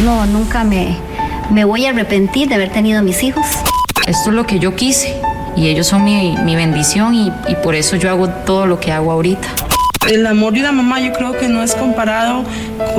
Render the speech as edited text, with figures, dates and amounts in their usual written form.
No, nunca me voy a arrepentir de haber tenido mis hijos. Esto es lo que yo quise y ellos son mi bendición y por eso yo hago todo lo que hago ahorita. El amor de una mamá yo creo que no es comparado